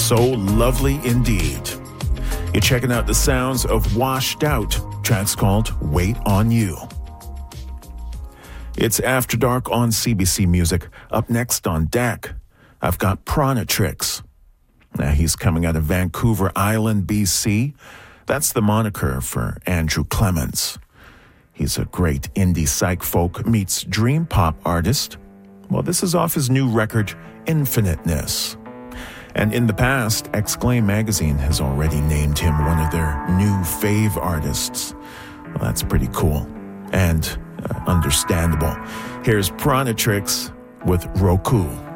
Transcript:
So lovely indeed. You're checking out the sounds of Washed Out. Track's called Wait on You. It's After Dark on CBC Music. Up next on deck, I've got Pronatrix. Now, he's coming out of Vancouver Island, BC. That's the moniker for Andrew Clements. He's a great indie psych folk meets dream pop artist. Well, this is off his new record, Infiniteness. And in the past, Exclaim magazine has already named him one of their new fave artists. Well, that's pretty cool and understandable. Here's Pronatrix with Roku.